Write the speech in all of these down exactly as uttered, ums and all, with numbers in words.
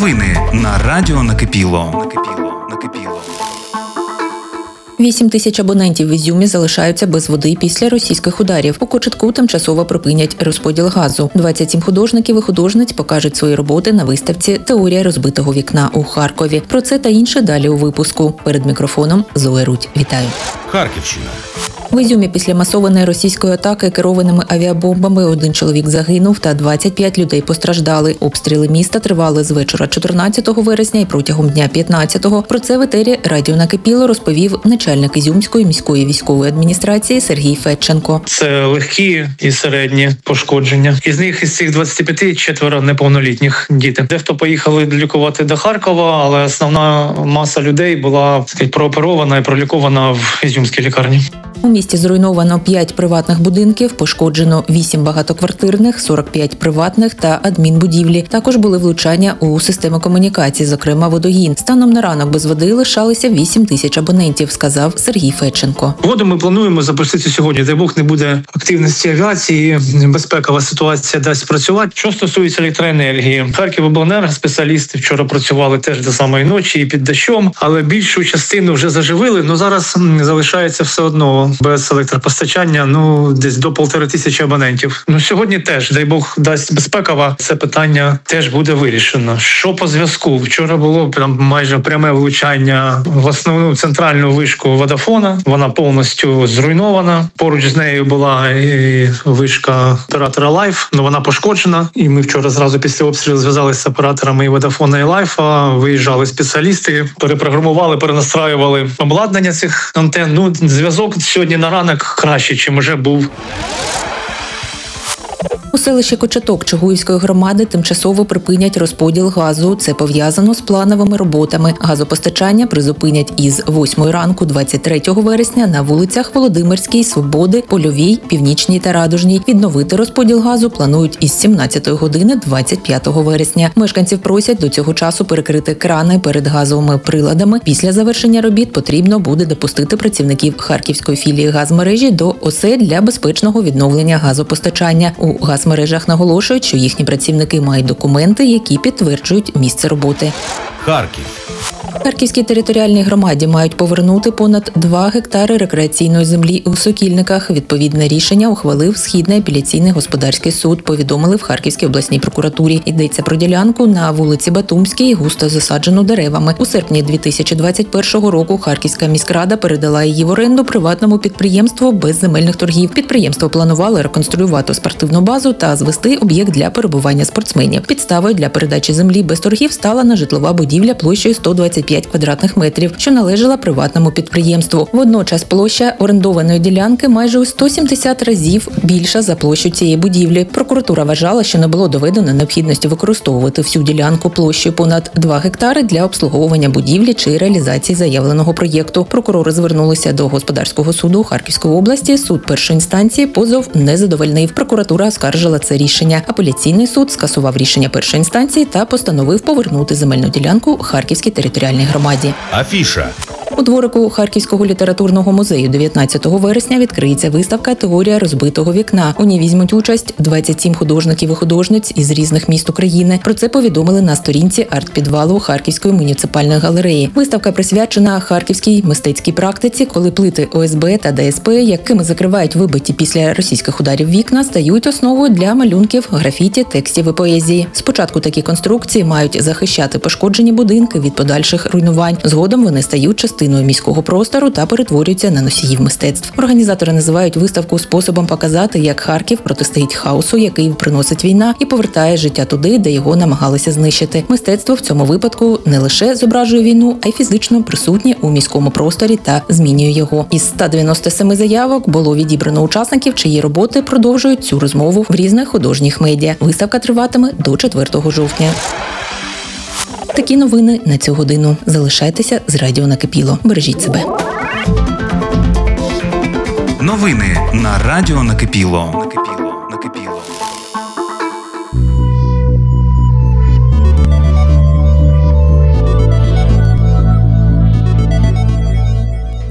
Новини на Радіо Накипіло. Накипіло. Накипіло. Вісім тисяч абонентів в Ізюмі залишаються без води після російських ударів. У Кочетку тимчасово припинять розподіл газу. двадцять сім художників і художниць покажуть свої роботи на виставці «Теорія розбитого вікна» у Харкові. Про це та інше далі у випуску. Перед мікрофоном Зоя Рудь. Вітаю. Харківщина. В Ізюмі після масованої російської атаки керованими авіабомбами один чоловік загинув та двадцять п'ять людей постраждали. Обстріли міста тривали з вечора чотирнадцятого вересня і протягом дня п'ятнадцятого. Про це в етері Радіо Накипіло розповів начальник Ізюмської міської військової адміністрації Сергій Федченко. Це легкі і середні пошкодження. Із них, із цих двадцяти п'яти, четверо неповнолітніх діти. Дехто поїхали лікувати до Харкова, але основна маса людей була, так сказати, прооперована і пролікована в Ізюмській лікарні. У місті зруйновано п'ять приватних будинків, пошкоджено вісім багатоквартирних, сорок п'ять приватних та адмінбудівлі. Також були влучання у системи комунікацій, зокрема водогін. Станом на ранок без води лишалися вісім тисяч абонентів, сказав Сергій Федченко. Воду ми плануємо запустити сьогодні. Дай Бог не буде активності авіації, безпекова ситуація дасть працювати. Що стосується електроенергії, Харківобленерго спеціалісти вчора працювали теж до самої ночі і під дощом, але більшу частину вже заживили, але зараз залишається все одно без електропостачання, ну, десь до полтори тисячі абонентів. Ну, сьогодні теж, дай Бог, дасть безпекова, це питання теж буде вирішено. Що по зв'язку? Вчора було прям майже пряме влучання в основну центральну вишку Водафона. Вона повністю зруйнована. Поруч з нею була і вишка оператора Лайф, але вона пошкоджена. І ми вчора зразу після обстрілу зв'язалися з операторами і Водафона, і Лайфа. Виїжджали спеціалісти, перепрограмували, перенастраювали обладнання цих антенн. Ну, зв'язок сьогодні на ранок краще, чим вже був. У селищі Кочеток Чугуївської громади тимчасово припинять розподіл газу. Це пов'язано з плановими роботами. Газопостачання призупинять із восьмої ранку двадцять третього вересня на вулицях Володимирській, Свободи, Польовій, Північній та Радужній. Відновити розподіл газу планують із сімнадцятої години двадцять п'ятого вересня. Мешканців просять до цього часу перекрити крани перед газовими приладами. Після завершення робіт потрібно буде допустити працівників Харківської філії газмережі до осель для безпечного відновлення газопостачання. У газмережах наголошують, що їхні працівники мають документи, які підтверджують місце роботи. Харків. Харківській територіальній громаді мають повернути понад два гектари рекреаційної землі у Сокільниках. Відповідне рішення ухвалив Східний апеляційний господарський суд, повідомили в Харківській обласній прокуратурі. Йдеться про ділянку на вулиці Батумській, густо засаджену деревами. У серпні дві тисячі двадцять першого року Харківська міськрада передала її в оренду приватному підприємству без земельних торгів. Підприємство планувало реконструювати спортивну базу та звести об'єкт для перебування спортсменів. Підставою для передачі землі без торгів стала нежитлова будівля площею сто двадцять п'ять квадратних метрів, що належала приватному підприємству. Водночас площа орендованої ділянки майже у сто сімдесят разів більша за площу цієї будівлі. Прокуратура вважала, що не було доведено необхідності використовувати всю ділянку площею понад два гектари для обслуговування будівлі чи реалізації заявленого проєкту. Прокурори звернулися до господарського суду Харківської області. Суд першої інстанції позов не задовольнив. Прокуратура оскаржила це рішення. Апеляційний суд скасував рішення першої інстанції та постановив повернути земельну ділянку Харківській територіальній громаді. Афіша. У дворику Харківського літературного музею дев'ятнадцятого вересня відкриється виставка «Теорія розбитого вікна». У ній візьмуть участь двадцять сім художників і художниць із різних міст України. Про це повідомили на сторінці арт-підвалу Харківської муніципальної галереї. Виставка присвячена харківській мистецькій практиці, коли плити О С Б та Д С П, якими закривають вибиті після російських ударів вікна, стають основою для малюнків, графіті, текстів і поезії. Спочатку такі конструкції мають захищати пошкоджені будинки від подальших руйнувань. Згодом вони стають частиною міського простору та перетворюються на носіїв мистецтв. Організатори називають виставку способом показати, як Харків протистоїть хаосу, який приносить війна, і повертає життя туди, де його намагалися знищити. Мистецтво в цьому випадку не лише зображує війну, а й фізично присутнє у міському просторі та змінює його. Із ста дев'яноста семи заявок було відібрано учасників, чиї роботи продовжують цю розмову в різних художніх медіа. Виставка триватиме до четвертого жовтня. Такі новини на цю годину. Залишайтеся з Радіо Накипіло. Бережіть себе. Новини на Радіо Накипіло. Накипіло. Накипіло.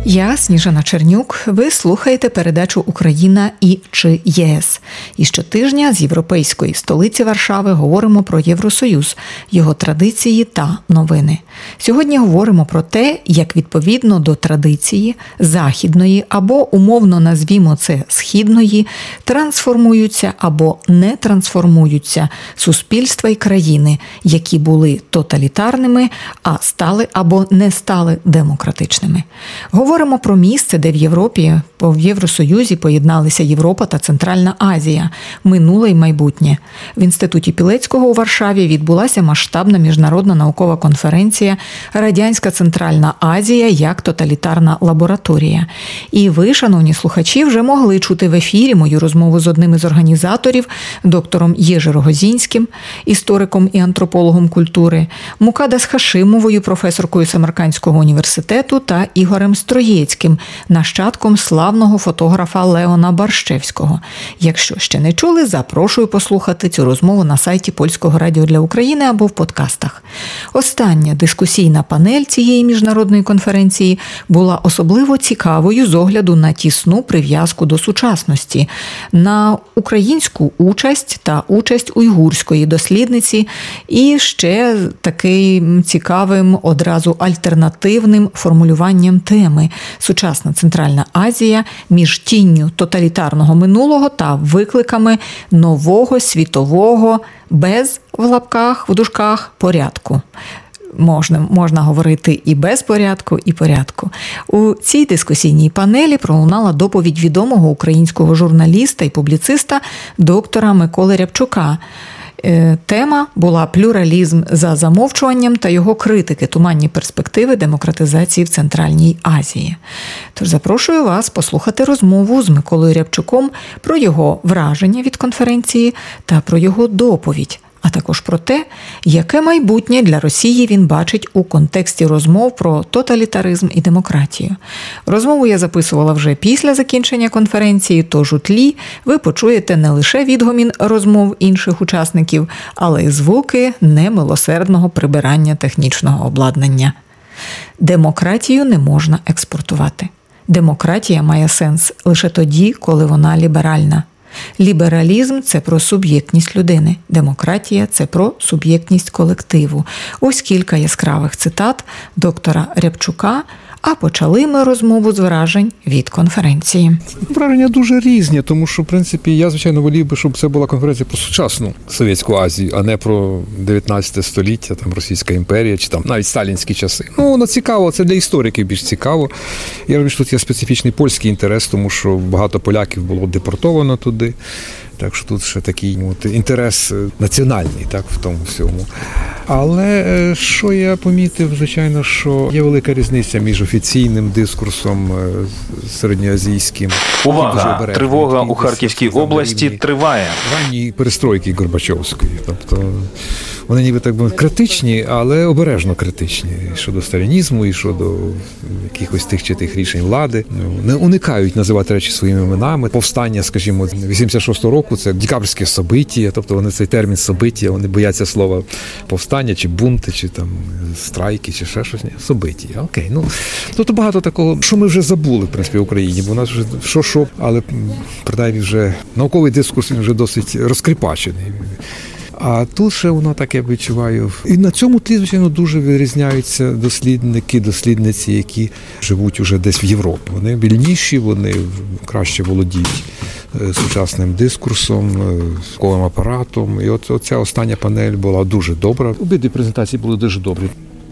Я, Сніжана Чернюк, ви слухаєте передачу «Україна і чи ЄС». І щотижня з європейської столиці Варшави говоримо про Євросоюз, його традиції та новини. Сьогодні говоримо про те, як відповідно до традиції західної або, умовно назвімо це, східної, трансформуються або не трансформуються суспільства і країни, які були тоталітарними, а стали або не стали демократичними. Говоримо про місце, де в Європі, в Євросоюзі поєдналися Європа та Центральна Азія, минуле й майбутнє. В Інституті Пілецького у Варшаві відбулася масштабна міжнародна наукова конференція «Радянська Центральна Азія як тоталітарна лабораторія». І ви, шановні слухачі, вже могли чути в ефірі мою розмову з одним із організаторів, доктором Єжи Рогозінським, істориком і антропологом культури, Мукаддес Хашимовою, професоркою Самаркандського університету та Ігорем Строєцьким, нащадком славного фотографа Леона Барщевського. Якщо ще не чули, запрошую послухати цю розмову на сайті Польського радіо для України або в подкастах. Остання дискусійна панель цієї міжнародної конференції була особливо цікавою з огляду на тісну прив'язку до сучасності, на українську участь та участь уйгурської дослідниці і ще таким цікавим, одразу альтернативним формулюванням теми «Сучасна Центральна Азія між тінню тоталітарного минулого та викликами нового світового без, в лапках, в дужках, порядку». Можна, можна говорити і без порядку, і порядку. У цій дискусійній панелі пролунала доповідь відомого українського журналіста і публіциста доктора Миколи Рябчука. Тема була «Плюралізм за замовчуванням та його критики. Туманні перспективи демократизації в Центральній Азії». Тож запрошую вас послухати розмову з Миколою Рябчуком про його враження від конференції та про його доповідь, а також про те, яке майбутнє для Росії він бачить у контексті розмов про тоталітаризм і демократію. Розмову я записувала вже після закінчення конференції, тож у тлі ви почуєте не лише відгомін розмов інших учасників, але й звуки немилосердного прибирання технічного обладнання. Демократію не можна експортувати. Демократія має сенс лише тоді, коли вона ліберальна. Лібералізм – це про суб'єктність людини. Демократія – це про суб'єктність колективу. Ось кілька яскравих цитат доктора Рябчука, а почали ми розмову з вражень від конференції. Враження дуже різні, тому що, в принципі, я, звичайно, волів би, щоб це була конференція про сучасну Совєтську Азію, а не про дев'ятнадцяте століття, там, Російська імперія, чи там навіть сталінські часи. Ну, воно цікаво, це для істориків більш цікаво. Я розумію, що тут є специфічний польський інтерес, тому що багато поляків було депортовано туди. Так що тут ще такий от, інтерес національний, так, в тому всьому. Але що я помітив, звичайно, що є велика різниця між офіційним дискурсом середньоазійським. Увага! Тривога у Харківській області триває. Ранні перестройки Горбачовської. Тобто вони ніби так би критичні, але обережно критичні. Щодо сталінізму і щодо якихось тих чи тих рішень влади. Не уникають називати речі своїми іменами. Повстання, скажімо, вісімдесят шостого року, це декабрьське собиття, тобто вони цей термін собиття, вони бояться слова повстання, чи бунти, чи там страйки, чи ще щось. Ні, собиття. Окей, ну, тобто багато такого, що ми вже забули, в принципі, в Україні, бо у нас вже що-що, але, принаймні, вже науковий дискурс, він вже досить розкріпачений. А тут ще воно так, я відчуваю. І на цьому тлі, звичайно, дуже вирізняються дослідники, дослідниці, які живуть уже десь в Європі. Вони вільніші, вони краще володіють сучасним дискурсом, науковим апаратом. І от оця остання панель була дуже добра. Обидві презентації були дуже добрі.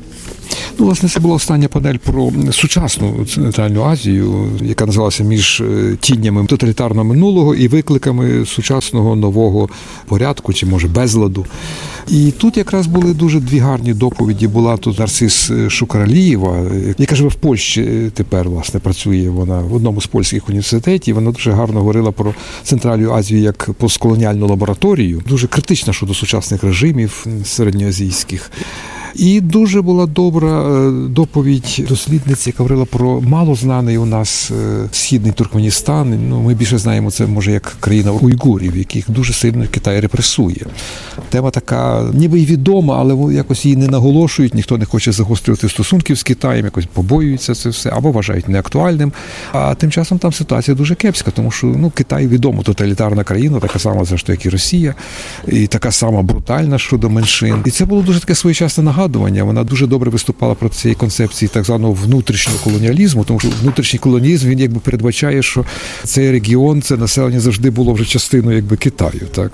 Ну, власне, це була остання панель про сучасну Центральну Азію, яка називалася «Між тіннями тоталітарного минулого і викликами сучасного нового порядку, чи, може, безладу». І тут якраз були дуже дві гарні доповіді. Була тут Нарцис Шукаралієва, яка живе в Польщі тепер, власне, працює вона в одному з польських університетів. Вона дуже гарно говорила про Центральну Азію як постколоніальну лабораторію. Дуже критична щодо сучасних режимів середньоазійських. І дуже була добра доповідь дослідниці, яка говорила про малознаний у нас східний Туркменістан. Ну, ми більше знаємо це, може, як країна уйгурів, яких дуже сильно Китай репресує. Тема така, ніби й відома, але якось її не наголошують, ніхто не хоче загострювати стосунків з Китаєм, якось побоюються це все, або вважають неактуальним. А тим часом там ситуація дуже кепська, тому що ну, Китай відомо тоталітарна країна, така сама, зрештою, як і Росія, і така сама брутальна щодо меншин. І це було дуже таке своєчасне нагадування. Вона дуже добре виступала проти цієї концепції так званого внутрішнього колоніалізму, тому що внутрішній колоніалізм, він якби передбачає, що цей регіон, це населення завжди було вже частиною якби Китаю, так?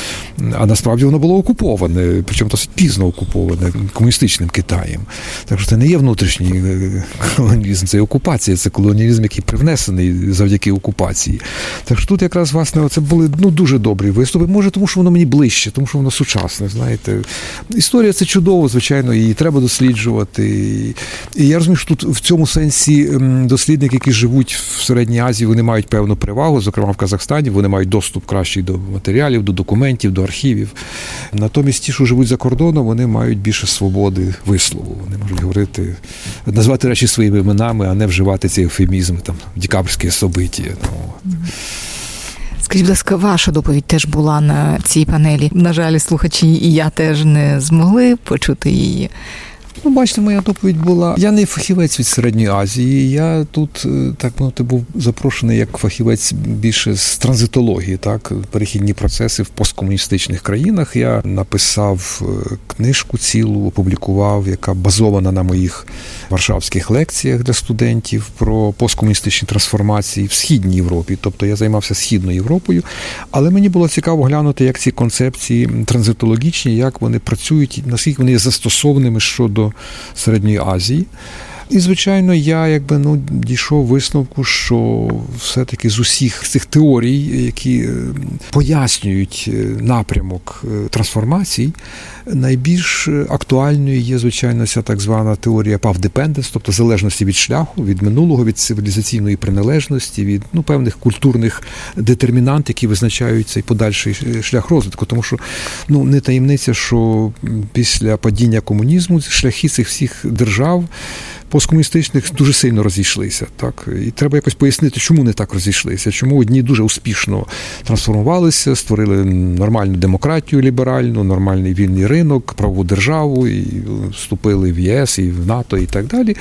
А насправді воно було окуповане, причому досить пізно окуповане комуністичним Китаєм. Так що це не є внутрішній колоніалізм, це окупація, це колоніалізм, який привнесений завдяки окупації. Так що тут якраз, власне, це були ну, дуже добрі виступи. Може, тому що воно мені ближче, тому що воно сучасне, знаєте. Історія – це чудово, звичайно, її треба досліджувати. І я розумію, що тут в цьому сенсі дослідники, які живуть в Середній Азії, вони мають певну перевагу, зокрема в Казахстані, вони мають доступ кращий до матеріалів, до документів, до архівів. Натомість ті, що живуть за кордоном, вони мають більше свободи вислову. Вони можуть говорити, назвати речі своїми іменами, а не вживати цей ефемізм, там, декабрьські собиття. Ну, Скажіть, будь ласка, ваша доповідь теж була на цій панелі. На жаль, слухачі і я теж не змогли почути її. Ну, бачите, моя доповідь була. Я не фахівець від Середньої Азії. Я тут, так мовити, був запрошений як фахівець більше з транзитології, так, перехідні процеси в посткомуністичних країнах. Я написав книжку цілу, опублікував, яка базована на моїх варшавських лекціях для студентів про посткомуністичні трансформації в Східній Європі. Тобто я займався Східною Європою, але мені було цікаво глянути, як ці концепції транзитологічні, як вони працюють, наскільки вони є застосованими щодо Середньої Азії. І, звичайно, я якби ну дійшов висновку, що все-таки з усіх цих теорій, які пояснюють напрямок трансформацій, найбільш актуальною є, звичайно, ця так звана теорія path dependence, тобто залежності від шляху, від минулого, від цивілізаційної приналежності, від ну, певних культурних детермінантів, які визначають цей подальший шлях розвитку. Тому що ну, не таємниця, що після падіння комунізму шляхи цих всіх держав посткомуністичних дуже сильно розійшлися. Так? І треба якось пояснити, чому не так розійшлися, чому одні дуже успішно трансформувалися, створили нормальну демократію ліберальну, нормальний вільний ринок, правову державу, і вступили в ЄС, і в НАТО, і так далі.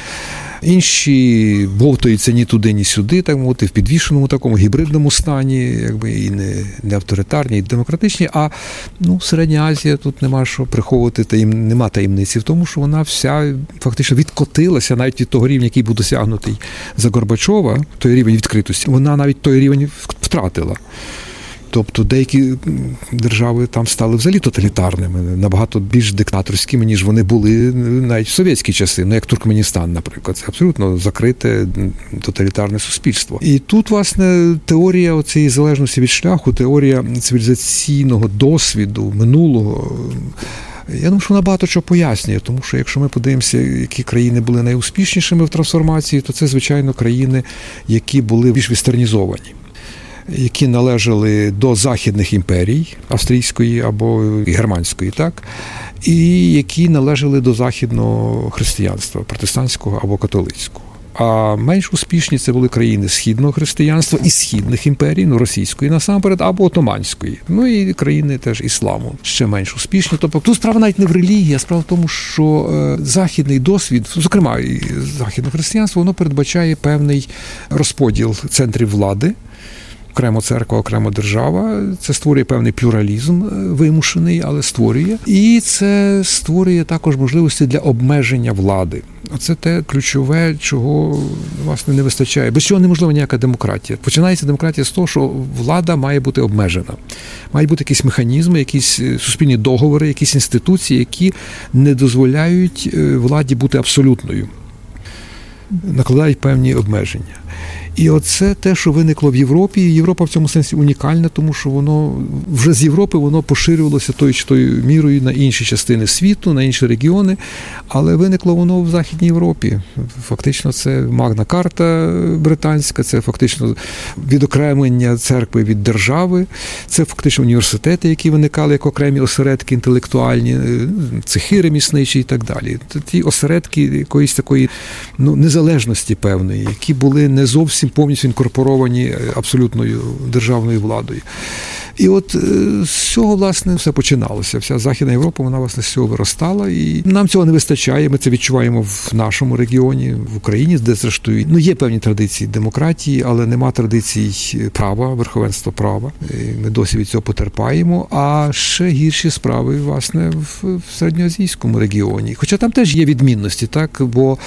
Інші бовтаються ні туди, ні сюди, так мовити, в підвішеному такому гібридному стані, якби і не, не авторитарні, і демократичні. А ну, Середня Азія, тут нема що приховувати, таєм, нема таємниці в тому, що вона вся фактично відкотилася навіть від того рівня, який був досягнутий за Горбачова, той рівень відкритості, вона навіть той рівень втратила. Тобто деякі держави там стали взагалі тоталітарними, набагато більш диктаторськими, ніж вони були навіть в совєтські часи, ну як Туркменістан, наприклад. Це абсолютно закрите тоталітарне суспільство. І тут, власне, теорія цієї залежності від шляху, теорія цивілізаційного досвіду, минулого, я думаю, що вона багато чого пояснює, тому що якщо ми подивимося, які країни були найуспішнішими в трансформації, то це, звичайно, країни, які були більш вестернізовані, які належали до західних імперій, австрійської або германської, так, і які належали до західного християнства, протестантського або католицького. А менш успішні це були країни східного християнства і східних імперій, ну російської насамперед, або отоманської. Ну і країни теж ісламу ще менш успішні. Тобто тут справа навіть не в релігії, а справа в тому, що західний досвід, зокрема і західне християнство, воно передбачає певний розподіл центрів влади. Окремо церква, окремо держава. Це створює певний плюралізм вимушений, але створює. І це створює також можливості для обмеження влади. Оце те ключове, чого, власне, не вистачає. Без чого неможлива ніяка демократія. Починається демократія з того, що влада має бути обмежена. Мають бути якісь механізми, якісь суспільні договори, якісь інституції, які не дозволяють владі бути абсолютною. Накладають певні обмеження. І оце те, що виникло в Європі. Європа в цьому сенсі унікальна, тому що воно вже з Європи воно поширювалося тою чи тою мірою на інші частини світу, на інші регіони, але виникло воно в Західній Європі. Фактично це Магна Карта британська, це фактично відокремлення церкви від держави, це фактично університети, які виникали як окремі осередки інтелектуальні, цехи ремісничі і так далі. Ті осередки якоїсь такої ну, незалежності певної, які були не зовсім повністю інкорпоровані абсолютною державною владою. І от з цього, власне, все починалося. Вся Західна Європа, вона, власне, з цього виростала. І нам цього не вистачає. Ми це відчуваємо в нашому регіоні, в Україні, де, зрештою, ну, є певні традиції демократії, але нема традицій права, верховенства права. І ми досі від цього потерпаємо. А ще гірші справи, власне, в середньоазійському регіоні. Хоча там теж є відмінності, так? Бо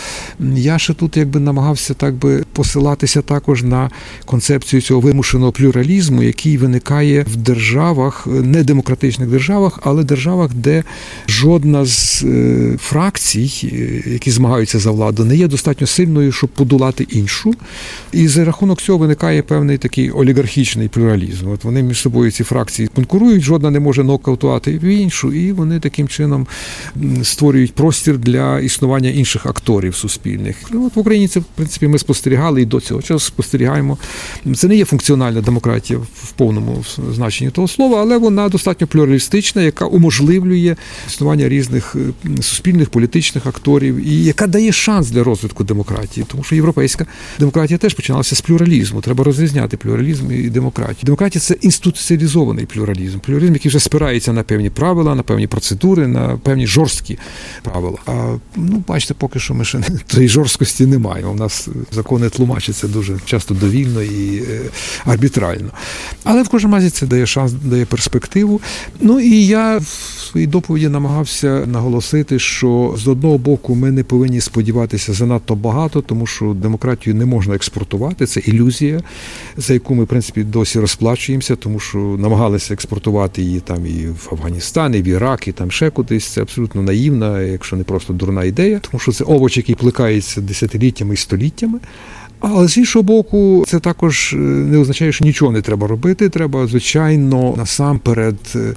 я ще тут якби намагався так би посилатися також на концепцію цього вимушеного плюралізму, який виникає в державах, не демократичних державах, але державах, де жодна з е, фракцій, які змагаються за владу, не є достатньо сильною, щоб подолати іншу. І за рахунок цього виникає певний такий олігархічний плюралізм. От вони між собою, ці фракції, конкурують, жодна не може нокаутувати в іншу, і вони таким чином створюють простір для існування інших акторів суспільних. Ну, от в Україні це, в принципі, ми спостерігали і до цього часу спостерігаємо. Це не є функціональна демократія в повному значенні того слова, але вона достатньо плюралістична, яка уможливлює існування різних суспільних, політичних акторів і яка дає шанс для розвитку демократії. Тому що європейська демократія теж починалася з плюралізму. Треба розрізняти плюралізм і демократію. Демократія – це інституціалізований плюралізм. Плюралізм, який вже спирається на певні правила, на певні процедури, на певні жорсткі правила. А, ну, бачите, поки що ми ще тієї жорсткості не маємо. У нас закони тлумачаться дуже часто довільно і е, арбітрально. Але в кожному разі це дає шанс, дає перспективу. Ну і я в своїй доповіді намагався наголосити, що з одного боку ми не повинні сподіватися занадто багато, тому що демократію не можна експортувати, це ілюзія, за яку ми, в принципі, досі розплачуємося, тому що намагалися експортувати її там і в Афганістан, і в Ірак, і там ще кудись. Це абсолютно наївна, якщо не просто дурна ідея, тому що це овоч, який плекається десятиліттями і століттями. Але з іншого боку, це також не означає, що нічого не треба робити. Треба, звичайно, насамперед,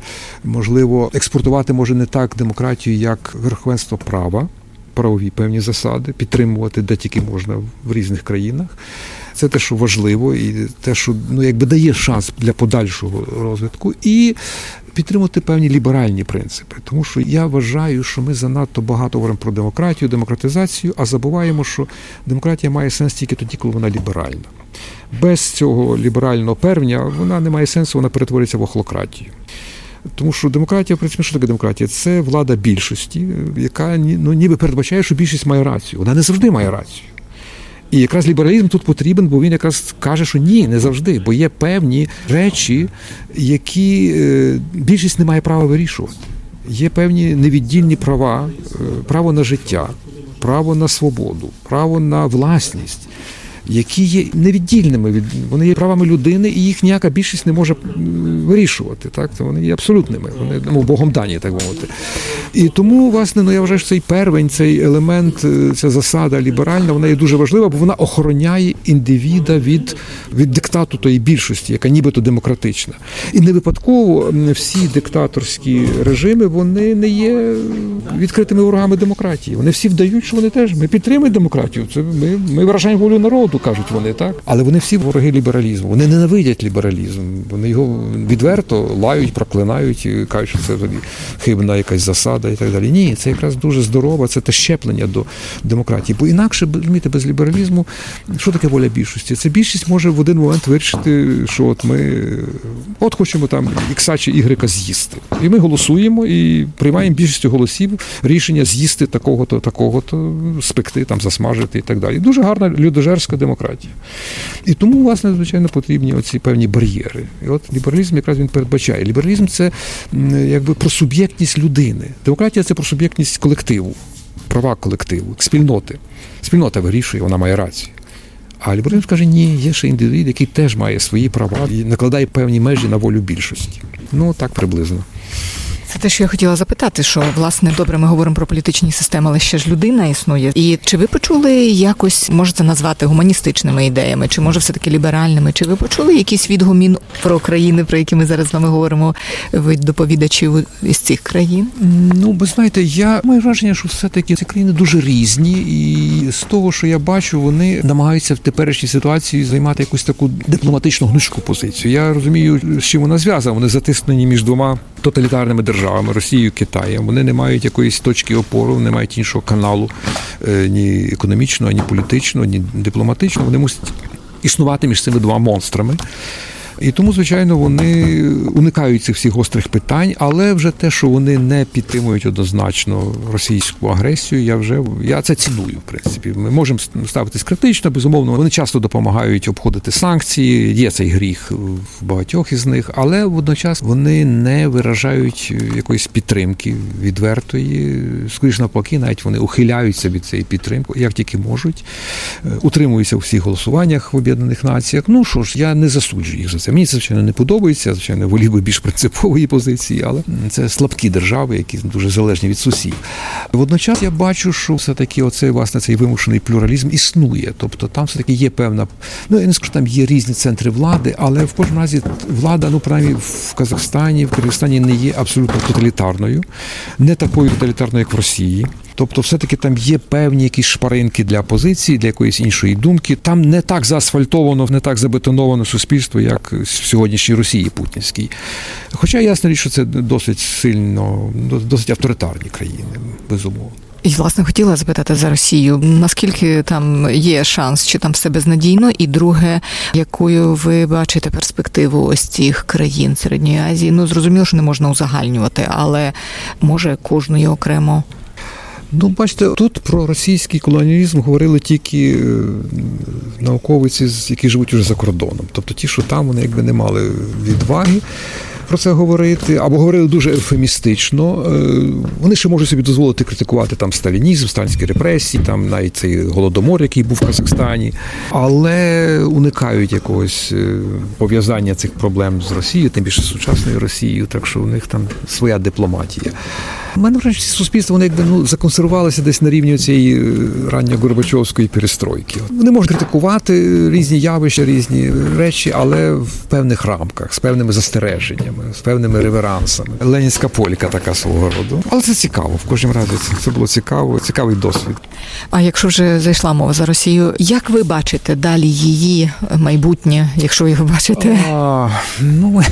можливо, експортувати може не так демократію, як верховенство права, правові певні засади, підтримувати де тільки можна в різних країнах. Це те, що важливо, і те, що ну, якби дає шанс для подальшого розвитку. І підтримувати певні ліберальні принципи. Тому що я вважаю, що ми занадто багато говоримо про демократію, демократизацію, а забуваємо, що демократія має сенс тільки тоді, коли вона ліберальна. Без цього ліберального первня вона не має сенсу, вона перетвориться в охлократію. Тому що демократія, в принципі, що таке демократія? Це влада більшості, яка ну, ніби передбачає, що більшість має рацію. Вона не завжди має рацію. І якраз лібералізм тут потрібен, бо він якраз каже, що ні, не завжди, бо є певні речі, які більшість не має права вирішувати. Є певні невіддільні права, право на життя, право на свободу, право на власність, які є невіддільними, від вони є правами людини, і їх ніяка більшість не може вирішувати. Так? Вони є абсолютними, вони ну, Богом дані, так мовити. І тому, власне, ну, я вважаю, що цей первень, цей елемент, ця засада ліберальна, вона є дуже важлива, бо вона охороняє індивіда від, від диктату тої більшості, яка нібито демократична. І не випадково всі диктаторські режими, вони не є відкритими ворогами демократії. Вони всі вдають, що вони теж, ми підтримуємо демократію, це ми, ми виражаємо волю народу, кажуть вони, так? Але вони всі вороги лібералізму. Вони ненавидять лібералізм. Вони його відверто лають, проклинають, і кажуть, що це хибна якась засада і так далі. Ні, це якраз дуже здорово, це те щеплення до демократії. Бо інакше, розумієте, без лібералізму, що таке воля більшості? Це більшість може в один момент вирішити, що от ми от хочемо там ікса чи ігрека з'їсти. І ми голосуємо і приймаємо більшістю голосів рішення з'їсти такого-то, такого-то, спекти, там, засмажити і так далі. Дуже гарна людожерська демократія. І тому, власне, звичайно, потрібні оці певні бар'єри. І от лібералізм якраз він передбачає. Лібералізм – це якби про суб'єктність людини. Демократія – це про суб'єктність колективу, права колективу, спільноти. Спільнота вирішує, вона має рацію. А лібералізм каже, ні, є ще індивід, який теж має свої права і накладає певні межі на волю більшості. Ну, так приблизно. Це те, що я хотіла запитати, що, власне, добре, ми говоримо про політичні системи, але ще ж людина існує. І чи ви почули якось, може це назвати гуманістичними ідеями, чи може все-таки ліберальними? Чи ви почули якийсь відгумін про країни, про які ми зараз з вами говоримо, від доповідачів із цих країн? Ну, ви знаєте, я маю враження, що все-таки ці країни дуже різні, і з того, що я бачу, вони намагаються в теперішній ситуації займати якусь таку дипломатично гнучку позицію. Я розумію, з чим вона зв'язана. Вони затиснені між двома тоталітарними державами, Росією і Китаєм. Вони не мають якоїсь точки опору, не мають іншого каналу, ні економічного, ні політичного, ні дипломатичного. Вони мусять існувати між цими двома монстрами. І тому, звичайно, вони уникають цих всіх гострих питань, але вже те, що вони не підтримують однозначно російську агресію, я вже я це ціную, в принципі. Ми можемо ставитись критично, безумовно. Вони часто допомагають обходити санкції, є цей гріх в багатьох із них, але водночас вони не виражають якоїсь підтримки відвертої. Скоріш навпаки, навіть вони ухиляються від цієї підтримки, як тільки можуть, утримуються у всіх голосуваннях в Об'єднаних Націях. Ну що ж, я не засуджую їх за це. Мені це, звичайно, не подобається, звичайно, волів би більш принципової позиції, але це слабкі держави, які дуже залежні від сусідів. Водночас я бачу, що все-таки оцей, власне, цей вимушений плюралізм існує. Тобто там все-таки є певна, ну, я не скажу, там є різні центри влади, але в кожному разі влада, ну, принаймні, в Казахстані, в Киргизстані не є абсолютно тоталітарною, не такою тоталітарною, як в Росії. Тобто все-таки там є певні якісь шпаринки для опозиції, для якоїсь іншої думки. Там не так заасфальтовано, не так забетоновано суспільство, як в сьогоднішній Росії путінській. Хоча ясно річ, що це досить сильно, досить авторитарні країни, безумовно. І, власне, хотіла запитати за Росію, наскільки там є шанс, чи там все безнадійно, і друге, якою ви бачите перспективу ось цих країн Середньої Азії? Ну, зрозуміло, що не можна узагальнювати, але може кожної окремо? Ну, бачите, тут про російський колоніалізм говорили тільки науковиці, які живуть уже за кордоном. Тобто ті, що там, вони якби не мали відваги про це говорити, або говорили дуже ефемістично. Вони ще можуть собі дозволити критикувати там сталінізм, сталінські репресії, там навіть цей голодомор, який був в Казахстані, але уникають якогось пов'язання цих проблем з Росією, тим більше сучасною Росією, так що у них там своя дипломатія. У мене враження, що суспільство, вони якби ну законсервувалося десь на рівні цієї ранньо-горбачовської перестройки. Вони можуть критикувати різні явища, різні речі, але в певних рамках, з певними застереженнями, з певними реверансами. Ленінська полька така свого роду. Але це цікаво, в кожному разі це було цікаво, цікавий досвід. А якщо вже зайшла мова за Росію, як ви бачите далі її майбутнє, якщо ви його бачите? А, ну...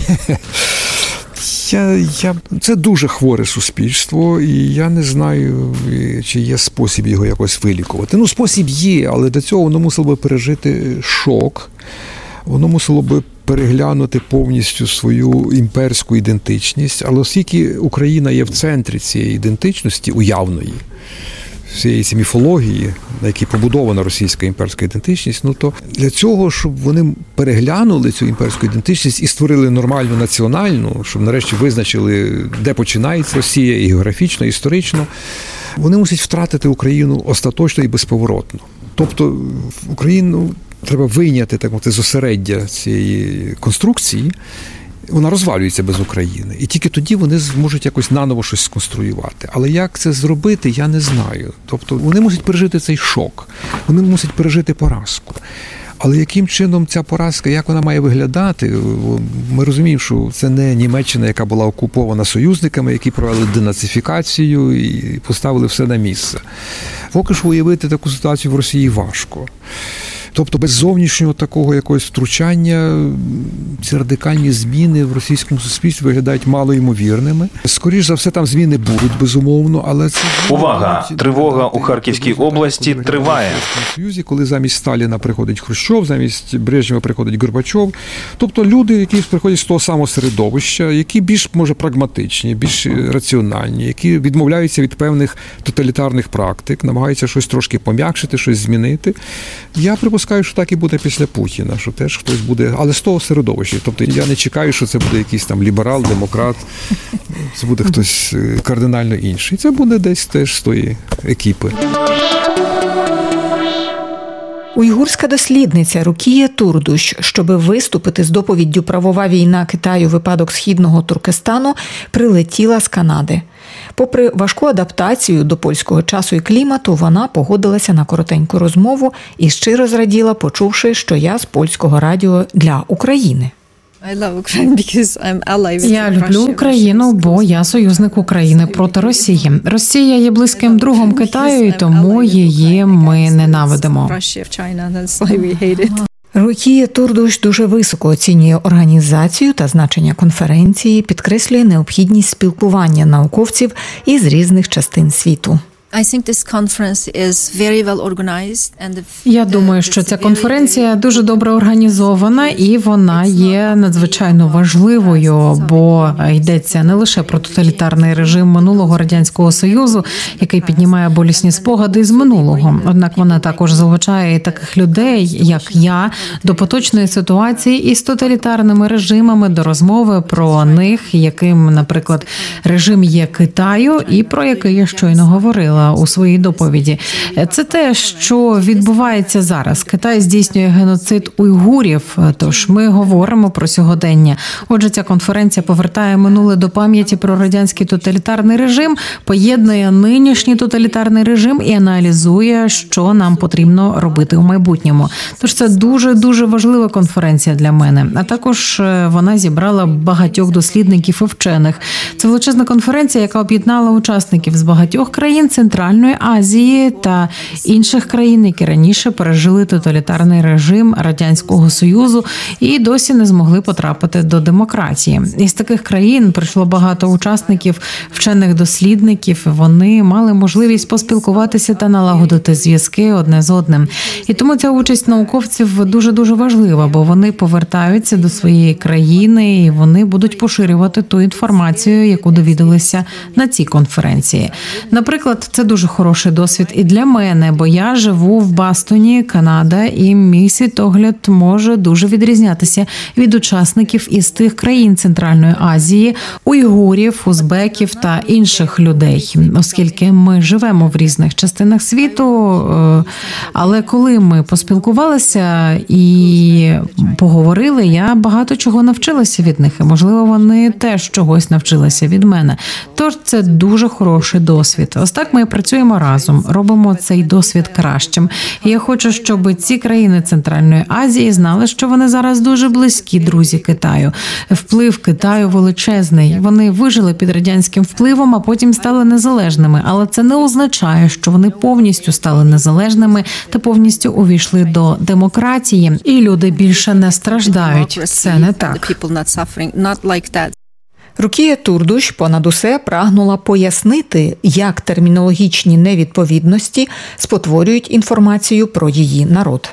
Я, я, це дуже хворе суспільство, і я не знаю, чи є спосіб його якось вилікувати. Ну, спосіб є, але для цього воно мусило би пережити шок, воно мусило би переглянути повністю свою імперську ідентичність, але оскільки Україна є в центрі цієї ідентичності, уявної, всієї цієї міфології, на якій побудована російська імперська ідентичність, ну то для цього, щоб вони переглянули цю імперську ідентичність і створили нормальну національну, щоб нарешті визначили, де починається Росія і географічно, і історично, вони мусять втратити Україну остаточно і безповоротно. Тобто Україну треба вийняти, так мовити, з осереддя цієї конструкції, вона розвалюється без України. І тільки тоді вони зможуть якось наново щось сконструювати. Але як це зробити, я не знаю. Тобто вони мусять пережити цей шок, вони мусять пережити поразку. Але яким чином ця поразка, як вона має виглядати? Ми розуміємо, що це не Німеччина, яка була окупована союзниками, які провели денацифікацію і поставили все на місце. Поки що уявити таку ситуацію в Росії важко. Тобто без зовнішнього такого якогось втручання ці радикальні зміни в російському суспільстві виглядають малоймовірними. Скоріш за все, там зміни будуть, безумовно, але це... Увага! Тривога у Харківській області триває. В Союзі, коли замість Сталіна приходить Хрущов, замість Брежнєва приходить Горбачов. Тобто люди, які приходять з того самого середовища, які більш, може, прагматичні, більш раціональні, які відмовляються від певних тоталітарних практик, намагаються щось трошки пом'якшити, щось змінити. Я припускаю, що так і буде після Путіна, що теж хтось буде, але з того середовища. Тобто я не чекаю, що це буде якийсь там ліберал, демократ, це буде хтось кардинально інший. Це буде десь теж з тої екіпи. Уйгурська дослідниця Рукія Турдуш, щоби виступити з доповіддю «Правова війна Китаю. Випадок Східного Туркестану», прилетіла з Канади. Попри важку адаптацію до польського часу і клімату, вона погодилася на коротеньку розмову і щиро зраділа, почувши, що я з польського радіо для України. Я люблю Україну, бо я союзник України проти Росії. Росія є близьким другом Китаю, і тому її ми ненавидимо. Рукія Турдуш дуже високо оцінює організацію та значення конференції, підкреслює необхідність спілкування науковців із різних частин світу. Я думаю, що ця конференція дуже добре організована і вона є надзвичайно важливою, бо йдеться не лише про тоталітарний режим минулого Радянського Союзу, який піднімає болісні спогади з минулого. Однак вона також залучає таких людей, як я, до поточної ситуації із тоталітарними режимами, до розмови про них, яким, наприклад, режим є Китаю і про який я щойно говорила у своїй доповіді. Це те, що відбувається зараз. Китай здійснює геноцид уйгурів, тож ми говоримо про сьогодення. Отже, ця конференція повертає минуле до пам'яті про радянський тоталітарний режим, поєднує нинішній тоталітарний режим і аналізує, що нам потрібно робити у майбутньому. Тож це дуже-дуже важлива конференція для мене. А також вона зібрала багатьох дослідників і вчених. Це величезна конференція, яка об'єднала учасників з багатьох країн Центральної Азії та інших країн, які раніше пережили тоталітарний режим Радянського Союзу і досі не змогли потрапити до демократії. Із таких країн прийшло багато учасників, вчених дослідників. Вони мали можливість поспілкуватися та налагодити зв'язки одне з одним. І тому ця участь науковців дуже-дуже важлива, бо вони повертаються до своєї країни і вони будуть поширювати ту інформацію, яку довідалися на цій конференції. Наприклад, це дуже хороший досвід і для мене, бо я живу в Бостоні, Канада, і мій світогляд може дуже відрізнятися від учасників із тих країн Центральної Азії, уйгурів, узбеків та інших людей, оскільки ми живемо в різних частинах світу. Але коли ми поспілкувалися і поговорили, я багато чого навчилася від них, і, можливо, вони теж чогось навчилися від мене. Тож це дуже хороший досвід. Ось так ми працюємо разом, робимо цей досвід кращим. І я хочу, щоб ці країни Центральної Азії знали, що вони зараз дуже близькі друзі Китаю. Вплив Китаю величезний. Вони вижили під радянським впливом, а потім стали незалежними. Але це не означає, що вони повністю стали незалежними та повністю увійшли до демократії. І люди більше не страждають. Це не так. Рукія Турдуш понад усе прагнула пояснити, як термінологічні невідповідності спотворюють інформацію про її народ.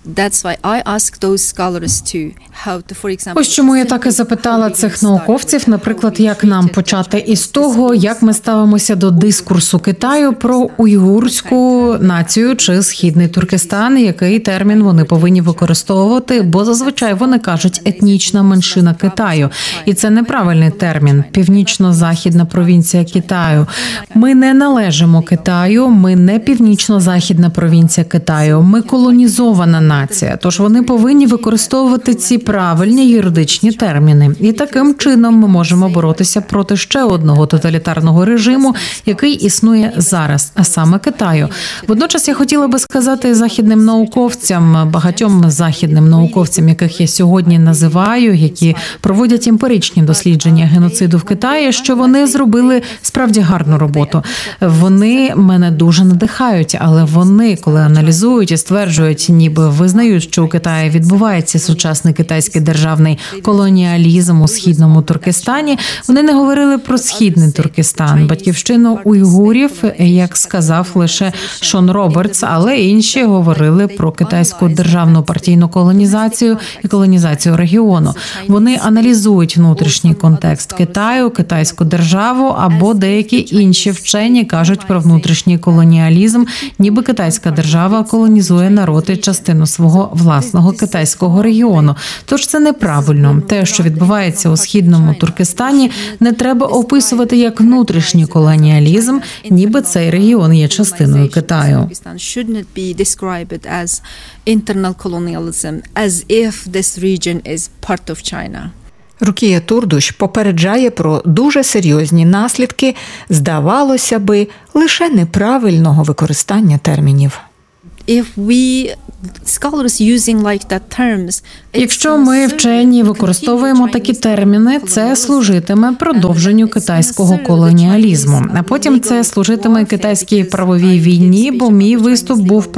Ось чому я так і запитала цих науковців, наприклад, як нам почати із того, як ми ставимося до дискурсу Китаю про уйгурську націю чи Східний Туркестан, який термін вони повинні використовувати, бо зазвичай вони кажуть етнічна меншина Китаю. І це неправильний термін – північно-західна провінція Китаю. Ми не належимо Китаю, ми не північно-західна провінція Китаю, ми колонізована нація. Тож вони повинні використовувати ці правильні юридичні терміни. І таким чином ми можемо боротися проти ще одного тоталітарного режиму, який існує зараз, а саме Китаю. Водночас я хотіла би сказати західним науковцям, багатьом західним науковцям, яких я сьогодні називаю, які проводять емпіричні дослідження геноциду в Китаї, що вони зробили справді гарну роботу. Вони мене дуже надихають, але вони, коли аналізують і стверджують, ніби визнають, що у Китаї відбувається сучасний китайський державний колоніалізм у Східному Туркестані, вони не говорили про Східний Туркестан, батьківщину уйгурів, як сказав лише Шон Робертс, але інші говорили про китайську державну партійну колонізацію і колонізацію регіону. Вони аналізують внутрішній контекст Китаю, китайську державу, або деякі інші вчені кажуть про внутрішній колоніалізм, ніби китайська держава колонізує народ і частину свого власного китайського регіону. Тож це неправильно. Те, що відбувається у східному Туркестані, не треба описувати як внутрішній колоніалізм, ніби цей регіон є частиною Китаю. Рукія Турдуш попереджає про дуже серйозні наслідки, здавалося би, лише неправильного використання термінів. Якщо ми, вчені, використовуємо такі терміни, це служитиме продовженню китайського колоніалізму. А потім це служитиме китайській правовій війні, бо мій виступ був про